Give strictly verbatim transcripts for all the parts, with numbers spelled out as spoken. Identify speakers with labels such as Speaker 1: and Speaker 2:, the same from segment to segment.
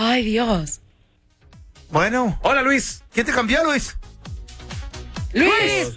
Speaker 1: Ay, Dios.
Speaker 2: Bueno.
Speaker 3: Hola, Luis.
Speaker 2: ¿Quién te cambió, Luis?
Speaker 1: Luis.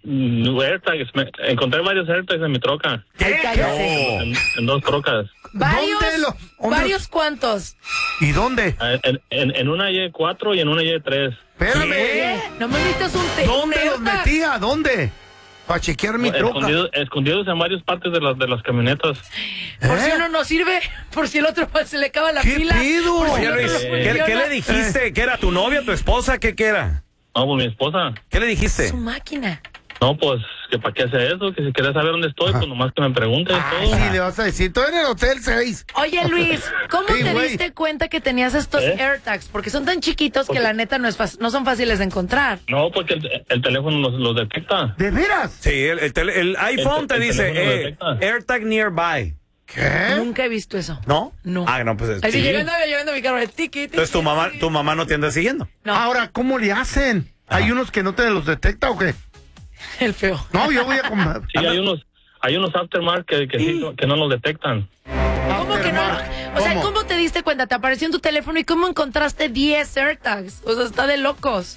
Speaker 4: AirTags. Me, encontré varios AirTags en mi troca.
Speaker 1: Ay, cállate.
Speaker 4: En, en dos trocas.
Speaker 1: ¿Varios?
Speaker 2: ¿Dónde los- dónde
Speaker 1: ¿Varios
Speaker 2: los-
Speaker 1: cuántos?
Speaker 2: ¿Y dónde?
Speaker 4: En, en, en una Y cuatro y en una Y tres.
Speaker 2: Espérame.
Speaker 1: ¿Qué? No me metas un te
Speaker 2: ¿Dónde
Speaker 1: un
Speaker 2: los
Speaker 1: AirTag.
Speaker 2: metía? ¿Dónde? Para chequear mi troca.
Speaker 4: Escondidos, escondidos en varias partes de las de las camionetas.
Speaker 1: Por
Speaker 2: ¿Eh?
Speaker 1: si uno no sirve, por si el otro pues, se le acaba la
Speaker 2: ¿Qué
Speaker 1: pila.
Speaker 2: pido?
Speaker 1: por si
Speaker 3: Oye,
Speaker 1: el otro
Speaker 3: Luis,
Speaker 1: no
Speaker 3: ¿qué,
Speaker 1: funciona.
Speaker 3: qué le dijiste? ¿Qué era tu novia, tu esposa? ¿Qué, qué era?
Speaker 4: No, pues mi esposa.
Speaker 3: ¿Qué le dijiste?
Speaker 1: Su máquina.
Speaker 4: No, pues, que para qué hace eso, que si quieres saber dónde estoy, pues nomás que me pregunte y
Speaker 2: Ay,
Speaker 4: todo.
Speaker 2: sí, le vas a decir. Estoy en el Hotel seis.
Speaker 1: Oye, Luis, ¿cómo
Speaker 2: Sí,
Speaker 1: te
Speaker 2: güey.
Speaker 1: diste cuenta que tenías estos
Speaker 4: ¿Eh?
Speaker 1: AirTags? Porque son tan chiquitos que
Speaker 4: Porque-
Speaker 1: la neta no es fácil- no son fáciles de encontrar.
Speaker 4: No, porque el, el teléfono los, los detecta.
Speaker 2: ¿De veras?
Speaker 3: Sí, el, el, tele- el iPhone
Speaker 4: El-
Speaker 3: te
Speaker 4: el
Speaker 3: dice
Speaker 4: teléfono lo
Speaker 3: eh,
Speaker 4: detecta.
Speaker 3: AirTag nearby.
Speaker 2: ¿Qué?
Speaker 1: Nunca he visto eso.
Speaker 3: ¿No?
Speaker 1: No.
Speaker 3: Ah, no, pues
Speaker 1: Así
Speaker 3: sí.
Speaker 1: llegando, llegando a mi carro, el tiki, tiki,
Speaker 3: Entonces tu mamá,
Speaker 1: tiki.
Speaker 3: tu mamá no te anda siguiendo.
Speaker 1: No,
Speaker 2: Ahora, ¿cómo le hacen? ¿Hay unos que no te los detecta o qué?
Speaker 1: el feo.
Speaker 2: No, yo voy a comer.
Speaker 4: Sí, hay unos, hay unos aftermarket que, que, sí, que no los detectan.
Speaker 1: ¿Cómo que no? O sea, ¿cómo te diste cuenta? Te apareció en tu teléfono y ¿cómo encontraste diez AirTags? O sea, está de locos.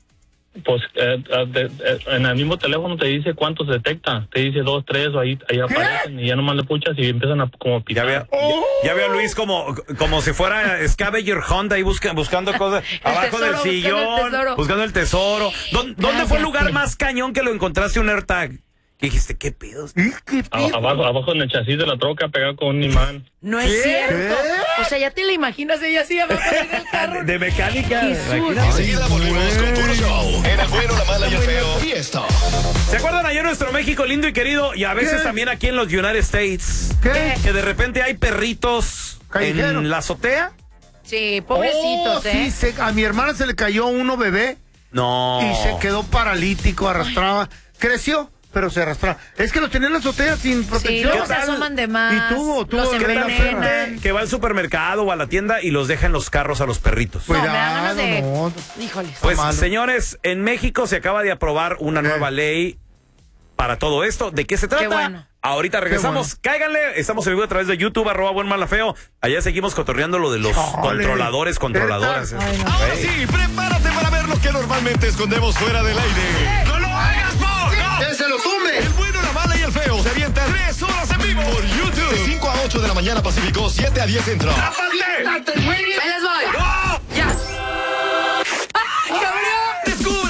Speaker 4: Pues eh, eh, de- eh, en el mismo teléfono te dice cuántos detecta. Te dice dos, tres, o ahí, ahí aparecen y ya nomás le puchas y empiezan a como
Speaker 3: Ya
Speaker 4: pitar.
Speaker 3: veo, ya, ya veo a Luis como, como si fuera Scavenger Hunt ahí busca, buscando cosas abajo
Speaker 1: tesoro,
Speaker 3: del
Speaker 1: buscando el
Speaker 3: sillón,
Speaker 1: tesoro.
Speaker 3: buscando el tesoro. ¿Dó- ¿Dónde fue el lugar
Speaker 1: Cállate.
Speaker 3: más cañón que lo encontraste un AirTag? Que dijiste, ¿qué pedos?
Speaker 2: ¿Y qué
Speaker 4: A-
Speaker 2: pido?
Speaker 4: abajo, abajo en el chasis de la troca pegado con un imán.
Speaker 1: No es
Speaker 2: ¿Qué?
Speaker 1: cierto. O sea, ya te la imaginas ella así abajo del carro.
Speaker 3: De mecánica.
Speaker 1: Jesús.
Speaker 3: imagínate.
Speaker 5: Enseguida volvemos con Puro Show. En el bueno, la mala y el feo. Y esto.
Speaker 3: ¿Se acuerdan ayer nuestro México lindo y querido? Y a veces
Speaker 2: ¿Qué?
Speaker 3: también aquí en los United States.
Speaker 2: ¿Qué?
Speaker 3: Que de repente hay perritos
Speaker 2: Callejeros.
Speaker 3: en la azotea.
Speaker 1: Sí, pobrecitos,
Speaker 2: Oh,
Speaker 1: ¿eh?
Speaker 2: sí, se- a mi hermana se le cayó uno bebé
Speaker 3: No.
Speaker 2: y se quedó paralítico, arrastraba. Creció, pero se arrastraba. Es que los tenía en la azotea sin
Speaker 1: Sí,
Speaker 2: protección.
Speaker 1: luego se asoman de más.
Speaker 2: Y tuvo, tuvo
Speaker 1: los
Speaker 2: bebé en la
Speaker 1: envenenan.
Speaker 2: perra.
Speaker 3: Que va al supermercado o a la tienda y los deja en los carros a los perritos.
Speaker 1: No, me dan ganas de...
Speaker 2: Cuidado,
Speaker 1: Híjoles.
Speaker 3: Pues,
Speaker 2: malo.
Speaker 3: señores, en México se acaba de aprobar una nueva ley para todo esto. ¿De qué se trata?
Speaker 1: bueno.
Speaker 3: Ahorita regresamos. Cáiganle. Estamos en vivo a través de YouTube, arroba buen malafeo. Allá seguimos cotorreando lo de los
Speaker 2: Chale.
Speaker 3: controladores, controladoras.
Speaker 1: Ay, no.
Speaker 5: Ahora sí, prepárate para ver lo que normalmente escondemos fuera del aire. ¡No lo hagas, por! ¡No!
Speaker 2: ¡Que se lo tumbe!
Speaker 5: El bueno, la mala y el feo se avientan tres horas en vivo por YouTube. De cinco a ocho de la mañana Pacífico, siete a diez Centro.
Speaker 1: Ahí les voy.
Speaker 5: ¡Oh!